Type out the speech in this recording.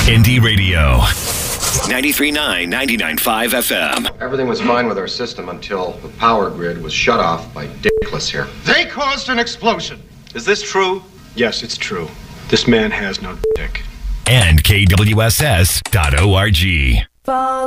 Indie Radio. 93.9, 99.5 FM. Everything was fine with our system until the power grid was shut off by Dickless here. They caused an explosion. Is this true? Yes, it's true. This man has no dick. And KWSS.org.